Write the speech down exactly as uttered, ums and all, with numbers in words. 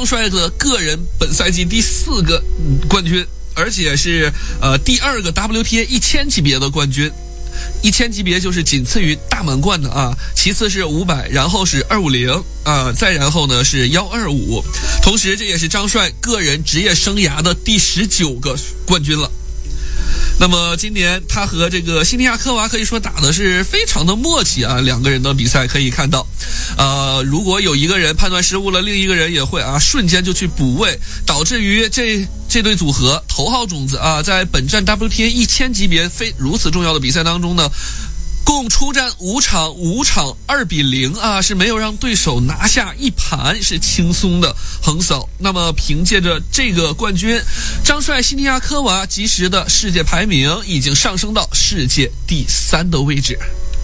张帅的个人本赛季第四个冠军，而且是呃第二个 W T A 一千级别的冠军。一千级别就是仅次于大满贯的啊，其次是五百，然后是二五零啊，再然后呢是一二五。同时，这也是张帅个人职业生涯的第十九个冠军了。那么今年他和这个辛迪亚科娃可以说打的是非常的默契啊，两个人的比赛可以看到，呃，如果有一个人判断失误了，另一个人也会啊瞬间就去补位，导致于这这对组合头号种子啊，在本站 W T A 一千级别非如此重要的比赛当中呢，共出战五场，五场二比零啊，是没有让对手拿下一盘，是轻松的横扫。那么凭借着这个冠军，张帅辛迪亚科娃及时的世界排名已经上升到世界第三的位置。